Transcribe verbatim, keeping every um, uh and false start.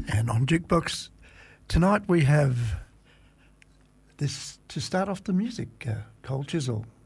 And on Jukebox tonight we have this to start off the music, uh, Cole Chisel.